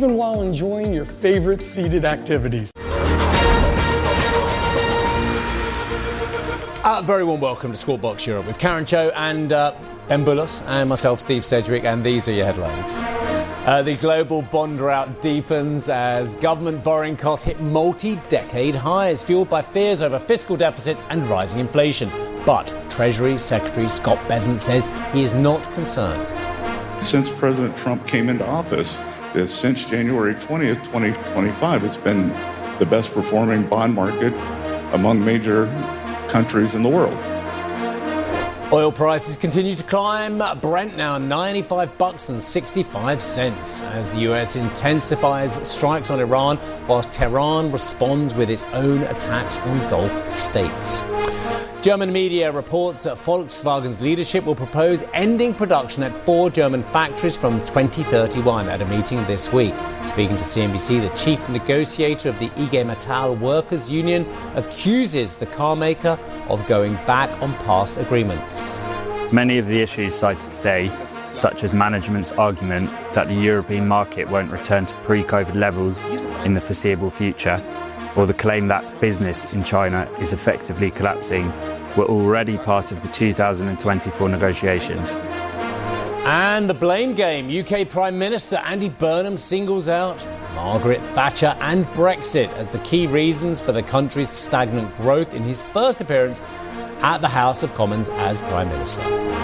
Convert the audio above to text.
even while enjoying your favorite seated activities. Very warm welcome to Squawk Box Europe with Karen Cho and Ben Bullos and myself, Steve Sedgwick, and these are your headlines. The global bond rout deepens as government borrowing costs hit multi-decade highs, fueled by fears over fiscal deficits and rising inflation. But Treasury Secretary Scott Bessent says he is not concerned. Since President Trump came into office, since January 20th, 2025, it's been the best performing bond market among major countries in the world. Oil prices continue to climb. Brent now $95.65 as the US intensifies strikes on Iran, whilst Tehran responds with its own attacks on Gulf states. German media reports that Volkswagen's leadership will propose ending production at 4 German factories from 2031 at a meeting this week. Speaking to CNBC, the chief negotiator of the IG Metall Workers' Union accuses the car maker of going back on past agreements. Many of the issues cited today, such as management's argument that the European market won't return to pre-COVID levels in the foreseeable future, or the claim that business in China is effectively collapsing, were already part of the 2024 negotiations. And the blame game. UK Prime Minister Andy Burnham singles out Margaret Thatcher and Brexit as the key reasons for the country's stagnant growth in his first appearance at the House of Commons as Prime Minister.